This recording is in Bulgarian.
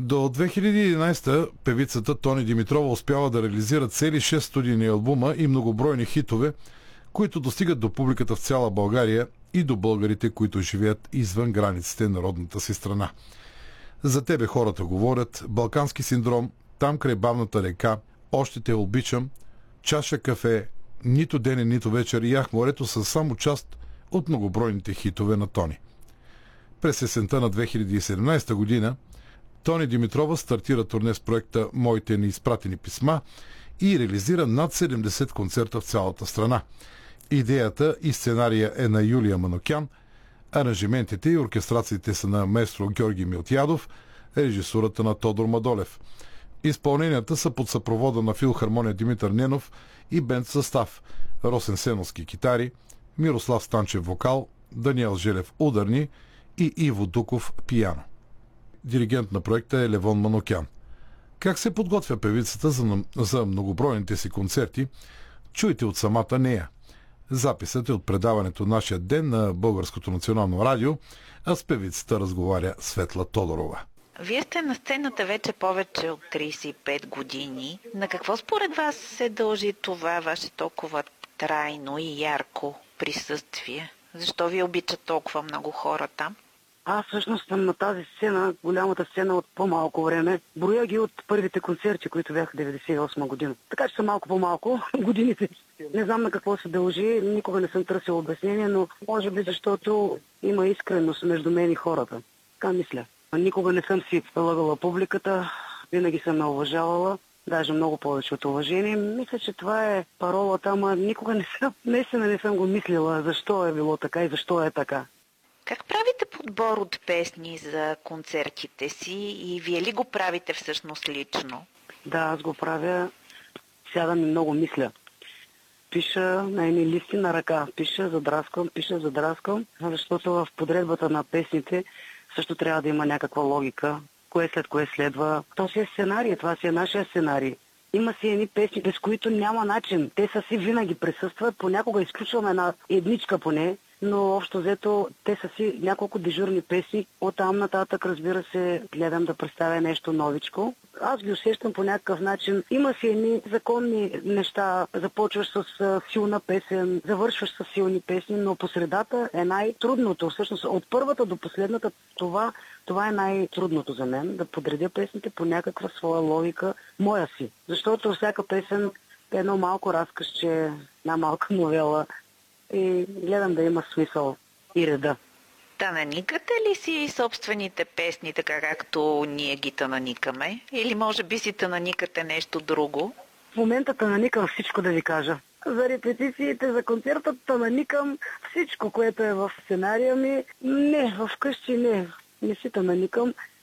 До 2011 певицата Тони Димитрова успява да реализира цели 6 студийни албума и многобройни хитове, които достигат до публиката в цяла България и до българите, които живеят извън границите на родната си страна. За тебе хората говорят, Балкански синдром, Там край бавната река, Още те обичам, Чаша кафе, Нито ден, нито вечер и Ах морето са само част от многобройните хитове на Тони. През есента на 2017 година Тони Димитрова стартира турне с проекта Моите неизпратени писма и реализира над 70 концерта в цялата страна. Идеята и сценария е на Юлия Манукян, аранжиментите и оркестрациите са на маестро Георги Милтиядов, режисурата на Тодор Мадолев. Изпълненията са под съпровода на филхармония Димитър Ненов и бенд състав Росен Сеновски китари, Мирослав Станчев вокал, Даниел Желев ударни и Иво Дуков пиано. Диригент на проекта е Левон Манукян. Как се подготвя певицата за многобройните си концерти, чуйте от самата нея. Записът е от предаването Нашия ден на Българското национално радио, а с певицата разговаря Светла Тодорова. Вие сте на сцената вече повече от 35 години. На какво според вас се дължи това ваше толкова трайно и ярко присъствие? Защо ви обичат толкова много хора там? Аз всъщност съм на тази сцена, голямата сцена от по-малко време. Броя ги от първите концерти, които бяха 98 година. Така че са малко по-малко годините. Не знам на какво се дължи, никога не съм търсил обяснение, но може би защото има искреност между мен и хората. Така мисля. Никога не съм си лъгала публиката, винаги съм ме уважавала, даже много повече от уважение. Мисля, че това е паролата, ама никога не съм го мислила защо е било така и защо е така. Как правите подбор от песни за концертите си и вие ли го правите всъщност лично? Да, аз го правя. Сядам и много мисля. Пиша на едни листи на ръка. Пиша, задраскам, защото в подредбата на песните също трябва да има някаква логика. Кое след кое следва. То си е сценарий, това си е нашия сценарий. Има си едни песни, без които няма начин. Те са си винаги присъстват. Понякога изключваме една едничка поне, но общо взето те са си няколко дежурни песни. Оттам нататък, разбира се, гледам да представя нещо новичко. Аз ги усещам по някакъв начин. Има си едни законни неща. Започваш с силна песен, завършваш с силни песни, но по средата е най-трудното. Всъщност от първата до последната това е най-трудното за мен, да подредя песните по някаква своя логика, моя си. Защото всяка песен е едно малко разказче, една малка новела и гледам да има смисъл и реда. Тананикате ли си собствените песни, така както ние ги тананикаме? Или може би си тананикате нещо друго? В момента тананикам всичко, да ви кажа. За репетициите, за концерта тананикам всичко, което е в сценария ми. Не, вкъщи не си тананикам.